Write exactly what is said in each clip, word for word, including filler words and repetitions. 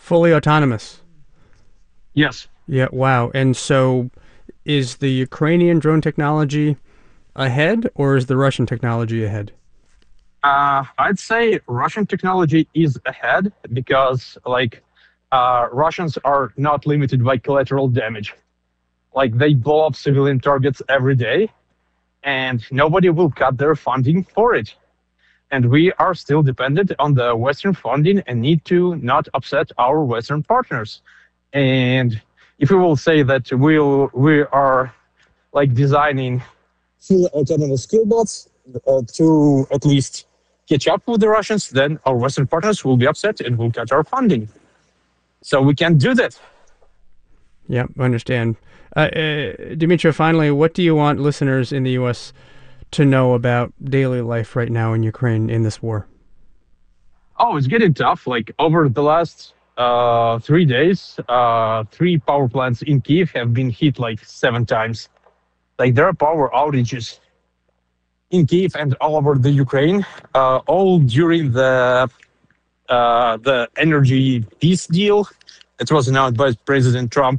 Fully autonomous. Yes. Yeah, wow. And so is the Ukrainian drone technology ahead or is the Russian technology ahead? Uh, I'd say Russian technology is ahead because, like, uh, Russians are not limited by collateral damage. Like, they blow up civilian targets every day, and nobody will cut their funding for it. And we are still dependent on the Western funding and need to not upset our Western partners. And if we will say that we'll, we are like designing fully autonomous killbots uh, to at least catch up with the Russians, then our Western partners will be upset and will cut our funding. So we can't do that. Yeah, I understand. Uh, uh, Dmitry, finally, what do you want listeners in the U S to know about daily life right now in Ukraine in this war? Oh, it's getting tough. Like over the last uh, three days, uh, three power plants in Kiev have been hit like seven times. Like there are power outages in Kiev and all over the Ukraine, uh, all during the uh, the energy peace deal that was announced by President Trump.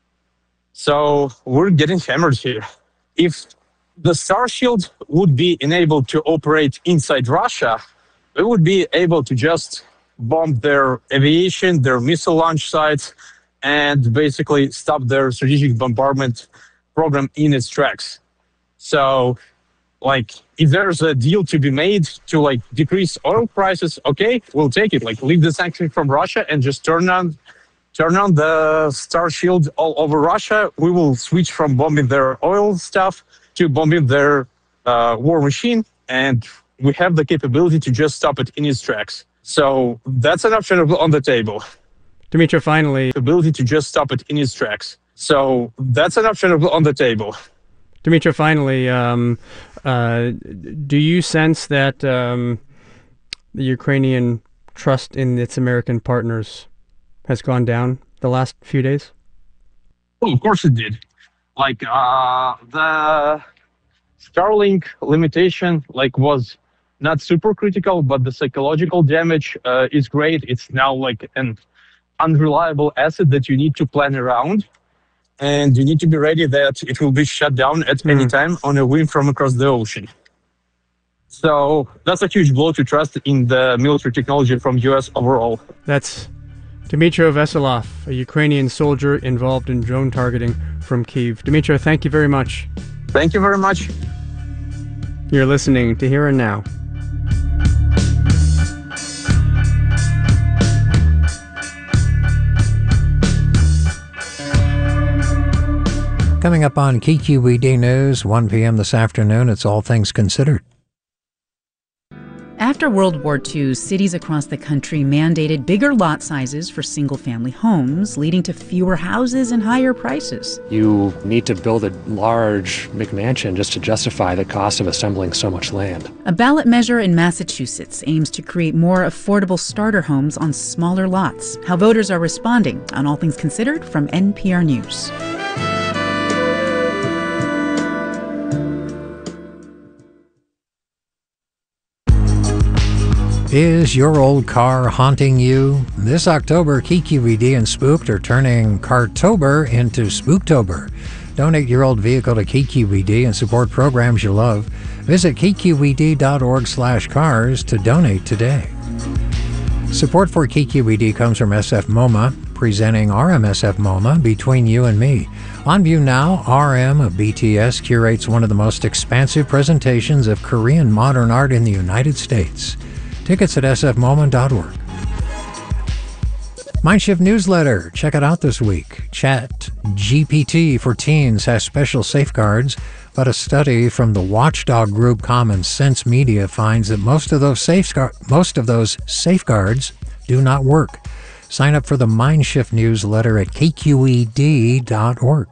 So we're getting hammered here. If the Star Shield would be enabled to operate inside Russia, we would be able to just bomb their aviation, their missile launch sites, and basically stop their strategic bombardment program in its tracks. So, like, if there's a deal to be made to like decrease oil prices, okay, we'll take it. Like, leave the sanctions from Russia and just turn on, turn on the Star Shield all over Russia. We will switch from bombing their oil stuff to bombing their uh, war machine, and we have the capability to just stop it in its tracks. So that's an option on the table. Dmitry, finally, ability to just stop it in its tracks. So that's an option on the table. Dmitry, finally, um, uh, do you sense that um, the Ukrainian trust in its American partners has gone down the last few days? Well, of course it did. Like uh, the Starlink limitation, like was not super critical, but the psychological damage uh, is great. It's now like an unreliable asset that you need to plan around, and you need to be ready that it will be shut down at mm. any time on a whim from across the ocean. So that's a huge blow to trust in the military technology from U S overall. That's Dmytro Veselov, a Ukrainian soldier involved in drone targeting from Kyiv. Dmytro, thank you very much. Thank you very much. You're listening to Here and Now. Coming up on K Q E D News, one p.m. this afternoon, it's All Things Considered. After World War Two, cities across the country mandated bigger lot sizes for single-family homes, leading to fewer houses and higher prices. You need to build a large McMansion just to justify the cost of assembling so much land. A ballot measure in Massachusetts aims to create more affordable starter homes on smaller lots. How voters are responding on All Things Considered from N P R News. Is your old car haunting you? This October, K Q E D and Spooked are turning Cartober into Spooktober. Donate your old vehicle to K Q E D and support programs you love. Visit k q e d dot org slash cars to donate today. Support for K Q E D comes from S F MoMA, presenting R M S F MoMA, Between You and Me. On view now, R M of B T S curates one of the most expansive presentations of Korean modern art in the United States. Tickets at s f moma dot org. Mindshift newsletter. Check it out this week. Chat G P T for teens has special safeguards, but a study from the watchdog group Common Sense Media finds that most of those safeguard, most of those safeguards do not work. Sign up for the Mindshift newsletter at k q e d dot org.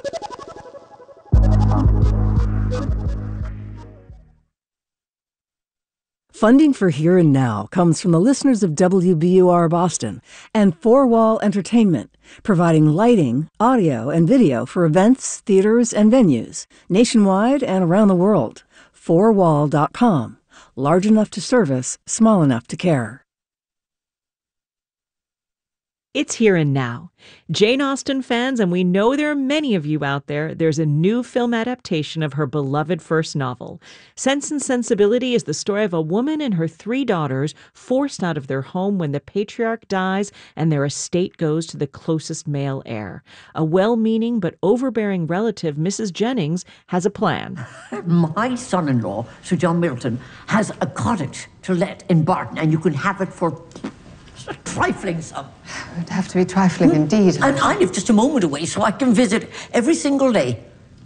Funding for Here and Now comes from the listeners of W B U R Boston and Four Wall Entertainment, providing lighting, audio, and video for events, theaters, and venues nationwide and around the world. four wall dot com. Large enough to service, small enough to care. It's here and now. Jane Austen fans, and we know there are many of you out there, there's a new film adaptation of her beloved first novel. Sense and Sensibility is the story of a woman and her three daughters forced out of their home when the patriarch dies and their estate goes to the closest male heir. A well-meaning but overbearing relative, Missus Jennings, has a plan. My son-in-law, Sir John Middleton, has a cottage to let in Barton, and you can have it for a trifling sum. It would have to be trifling indeed. And I live just a moment away, so I can visit every single day.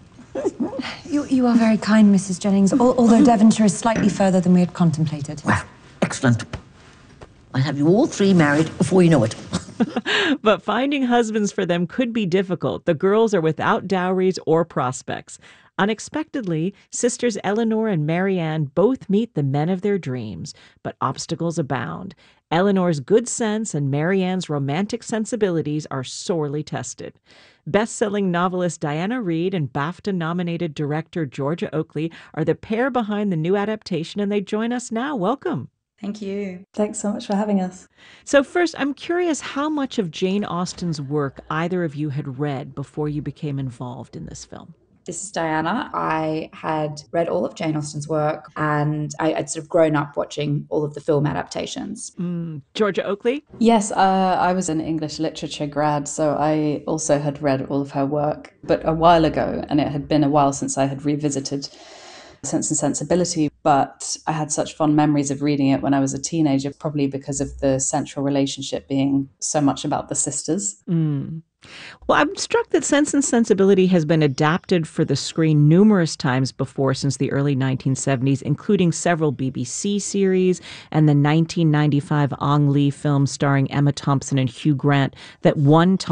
You, you are very kind, Missus Jennings, al- although Devonshire is slightly further than we had contemplated. Well, excellent. I'll have you all three married before you know it. But finding husbands for them could be difficult. The girls are without dowries or prospects. Unexpectedly, sisters Eleanor and Marianne both meet the men of their dreams, but obstacles abound. Eleanor's good sense and Marianne's romantic sensibilities are sorely tested. Best-selling novelist Diana Reid and BAFTA-nominated director Georgia Oakley are the pair behind the new adaptation, and they join us now. Welcome. Thank you. Thanks so much for having us. So first, I'm curious how much of Jane Austen's work either of you had read before you became involved in this film. This is Diana. I had read all of Jane Austen's work, and I, I'd sort of grown up watching all of the film adaptations. Mm. Georgia Oakley? Yes, uh, I was an English literature grad, so I also had read all of her work, but a while ago, and it had been a while since I had revisited Sense and Sensibility, but I had such fond memories of reading it when I was a teenager, probably because of the central relationship being so much about the sisters. Mm. Well, I'm struck that Sense and Sensibility has been adapted for the screen numerous times before since the early nineteen seventies, including several B B C series and the nineteen ninety-five Ang Lee film starring Emma Thompson and Hugh Grant that won